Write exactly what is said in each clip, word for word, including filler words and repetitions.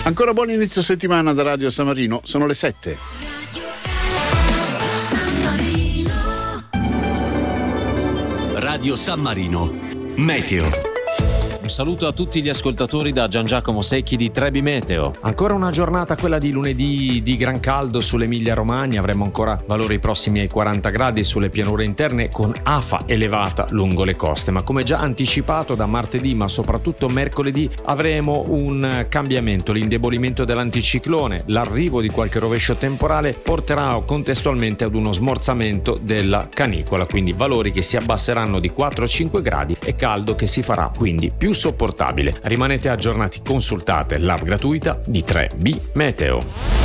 Ancora buon inizio settimana da Radio San Marino, sono le sette. Radio San Marino, Meteo. Un saluto a tutti gli ascoltatori da Gian Giacomo Secchi di Trebi Meteo. Ancora una giornata, quella di lunedì, di gran caldo sull'Emilia Romagna. Avremo ancora valori prossimi ai quaranta gradi sulle pianure interne, con afa elevata lungo le coste. Ma come già anticipato, da martedì ma soprattutto mercoledì avremo un cambiamento, l'indebolimento dell'anticiclone. L'arrivo di qualche rovescio temporale porterà contestualmente ad uno smorzamento della canicola, quindi valori che si abbasseranno di quattro cinque gradi e caldo che si farà quindi più sopportabile. Rimanete aggiornati, consultate l'app gratuita di tre B Meteo.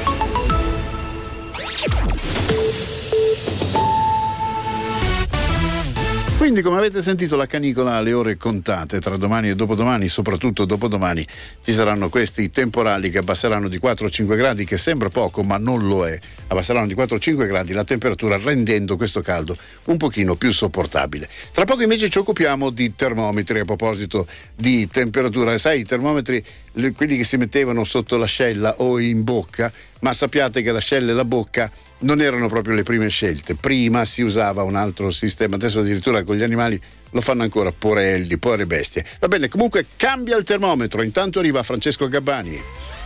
Quindi, come avete sentito, la canicola ha le ore contate. Tra domani e dopodomani, soprattutto dopodomani, ci saranno questi temporali che abbasseranno di quattro cinque gradi, che sembra poco ma non lo è. Abbasseranno di quattro cinque gradi la temperatura, rendendo questo caldo un pochino più sopportabile. Tra poco invece ci occupiamo di termometri. A proposito di temperatura, sai, i termometri, quelli che si mettevano sotto l'ascella o in bocca, ma sappiate che l'ascella e la bocca non erano proprio le prime scelte. Prima si usava un altro sistema, adesso addirittura con gli animali lo fanno ancora, porelli, povere bestie. Va bene, comunque cambia il termometro. Intanto arriva Francesco Gabbani.